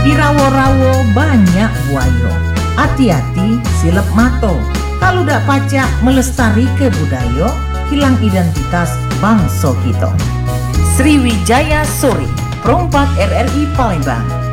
Di rawo-rawo banyak buayo. Hati-hati silep mato. Kalau dak pacak melestari ke budaya, hilang identitas bangsa kita. Sriwijaya Sore, Perompak RRI Palembang.